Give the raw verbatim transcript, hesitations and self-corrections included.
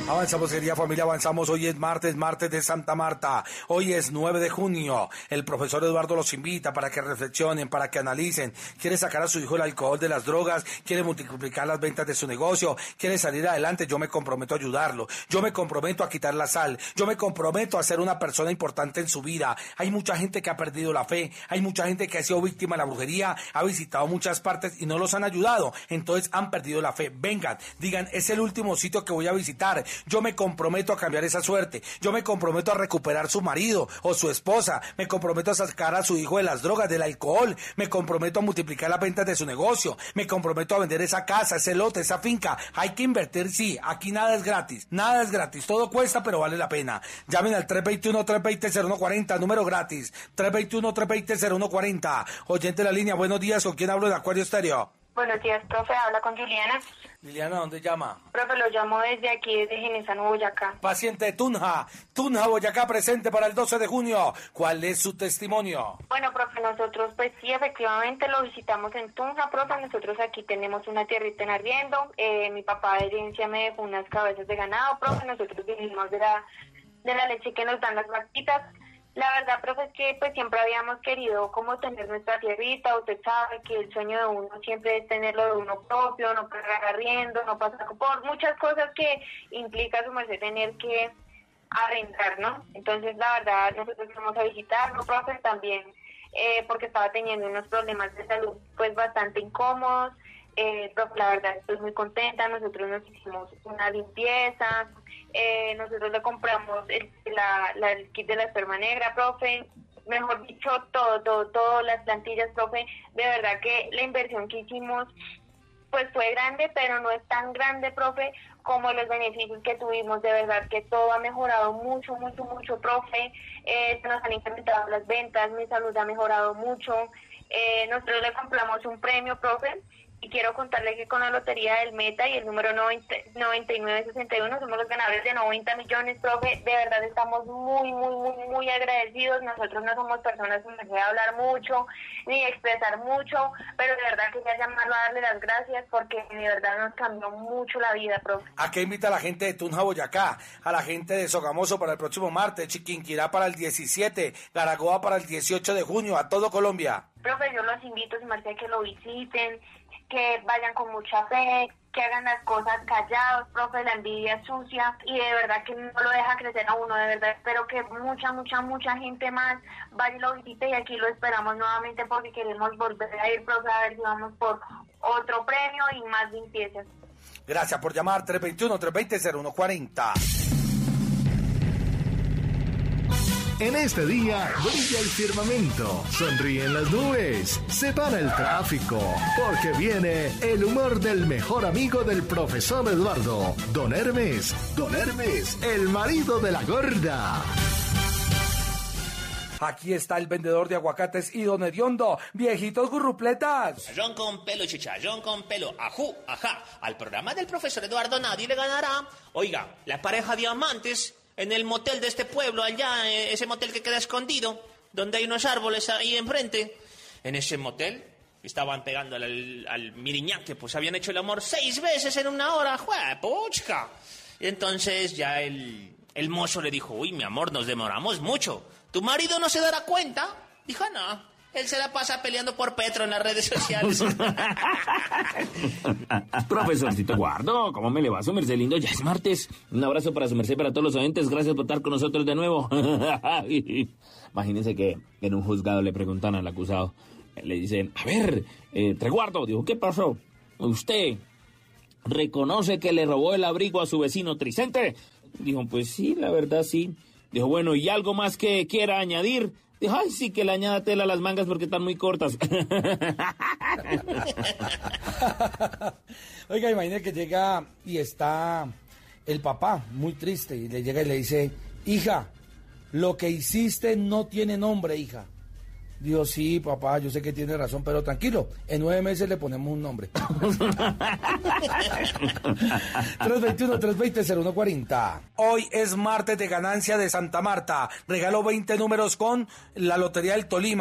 Avanzamos, querida familia, avanzamos. Hoy es martes, martes de Santa Marta. Hoy es nueve de junio. El profesor Eduardo los invita para que reflexionen, para que analicen. Quiere sacar a su hijo el alcohol de las drogas, quiere multiplicar las ventas de su negocio, quiere salir adelante. Yo me comprometo a ayudarlo. Yo me comprometo a quitar la sal. Yo me comprometo a ser una persona importante en su vida. Hay mucha gente que ha perdido la fe. Hay mucha gente que ha sido víctima de la brujería, ha visitado muchas partes y no los han ayudado. Entonces han perdido la fe. Vengan, digan, es el último sitio que voy a visitar. Yo me comprometo a cambiar esa suerte. Yo me comprometo a recuperar su marido o su esposa. Me comprometo a sacar a su hijo de las drogas, del alcohol. Me comprometo a multiplicar las ventas de su negocio. Me comprometo a vender esa casa, ese lote, esa finca. Hay que invertir, sí. Aquí nada es gratis. Nada es gratis. Todo cuesta, pero vale la pena. Llamen al tres dos uno, tres dos cero, cero uno cuatro cero, número gratis. tres dos uno, tres dos cero, cero uno cuatro cero. Oyente de la línea, buenos días. ¿Con quién hablo de Acuario Estéreo? Buenos días, profe, habla con Juliana. Liliana, ¿dónde llama? Profe, lo llamo desde aquí, desde Genesano, Boyacá. Paciente de Tunja, Tunja, Boyacá, presente para el doce de junio. ¿Cuál es su testimonio? Bueno, profe, nosotros pues sí, efectivamente lo visitamos en Tunja, profe. Nosotros aquí tenemos una tierrita en arriendo. Eh, mi papá de herencia me dejó unas cabezas de ganado, profe. Nosotros vivimos de la, de la leche que nos dan las vaquitas. La verdad, profe, es que pues siempre habíamos querido como tener nuestra tierrita. Usted sabe que el sueño de uno siempre es tenerlo de uno propio, no pagar arriendo, no pasar por muchas cosas que implica su merced tener que arrendar, ¿no? Entonces, la verdad, nosotros fuimos a visitarlo, profe, también eh, porque estaba teniendo unos problemas de salud pues bastante incómodos. Eh, profe, la verdad estoy muy contenta. Nosotros nos hicimos una limpieza, eh, nosotros le compramos el, la, la, el kit de la esperma negra, profe, mejor dicho, todo, todo, todo, las plantillas, profe. De verdad que la inversión que hicimos pues fue grande, pero no es tan grande, profe, como los beneficios que tuvimos. De verdad que todo ha mejorado mucho, mucho, mucho, profe. Eh, se nos han incrementado las ventas, mi salud ha mejorado mucho. Eh, nosotros le compramos un premio, profe. Y quiero contarle que con la lotería del Meta y el número noventa, noventa y nueve sesenta y uno somos los ganadores de noventa millones, profe. De verdad estamos muy, muy, muy, muy agradecidos. Nosotros no somos personas que nos dejen hablar mucho, ni expresar mucho, pero de verdad quería llamarlo a darle las gracias porque de verdad nos cambió mucho la vida, profe. ¿A qué invita a la gente de Tunja, Boyacá? A la gente de Sogamoso para el próximo martes, Chiquinquirá para el diecisiete, Garagoa para el dieciocho de junio, a todo Colombia. Profe, yo los invito, si me que lo visiten, que vayan con mucha fe, que hagan las cosas callados, profe. La envidia es sucia y de verdad que no lo deja crecer a uno. De verdad espero que mucha, mucha, mucha gente más vaya y lo visite, y aquí lo esperamos nuevamente porque queremos volver a ir, profe, a ver si vamos por otro premio y más limpiezas. Gracias por llamar. Tres dos uno, tres dos cero, cero uno cuatro cero. En este día brilla el firmamento, sonríen las nubes, se para el tráfico, porque viene el humor del mejor amigo del profesor Eduardo, Don Hermes, Don Hermes, el marido de la gorda. Aquí está el vendedor de aguacates y don Hediondo, viejitos gurrupletas. Chicharrón con pelo, chicharrón con pelo, ajú, ajá. Al programa del profesor Eduardo nadie le ganará. Oiga, la pareja Diamantes en el motel de este pueblo, allá, ese motel que queda escondido, donde hay unos árboles ahí enfrente. En ese motel estaban pegando al, al, al miriñaque, pues habían hecho el amor seis veces en una hora. ¡Juepuchca! Y entonces ya el, el mozo le dijo: uy, mi amor, nos demoramos mucho. ¿Tu marido no se dará cuenta? Dijo: no, él se la pasa peleando por Petro en las redes sociales. Profesorcito Eduardo, ¿cómo me le va su merced lindo? Ya es martes. Un abrazo para su merced, para todos los oyentes. Gracias por estar con nosotros de nuevo. Imagínense que en un juzgado le preguntan al acusado. Le dicen: a ver, eh, Treguardo, dijo, ¿qué pasó? ¿Usted reconoce que le robó el abrigo a su vecino Tricente? Dijo: pues sí, la verdad sí. Dijo: bueno, ¿y algo más que quiera añadir? Dijo: ay, sí, que le añada tela a las mangas porque están muy cortas. Oiga, imagínate que llega y está el papá muy triste y le llega y le dice: hija, lo que hiciste no tiene nombre, hija. Digo: sí, papá, yo sé que tiene razón, pero tranquilo, en nueve meses le ponemos un nombre. tres dos uno, tres dos cero, cero uno cuatro cero. Hoy es martes de ganancia de Santa Marta. Regalo veinte números con la Lotería del Tolima.